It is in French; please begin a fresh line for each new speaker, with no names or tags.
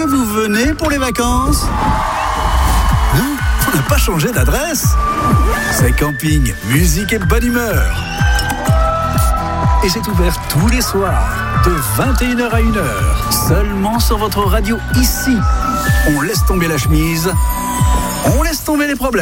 vous venez pour les vacances? Non, on n'a pas changé d'adresse. C'est camping, musique et bonne humeur. Et c'est ouvert tous les soirs, de 21h à 1h, seulement sur votre radio ici. On laisse tomber la chemise, on laisse tomber les problèmes.